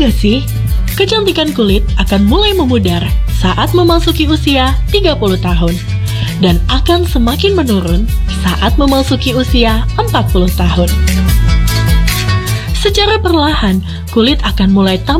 sih? Kecantikan kulit akan mulai memudar saat memasuki usia 30 tahun dan akan semakin menurun saat memasuki usia 40 tahun. Secara perlahan, kulit akan mulai tampak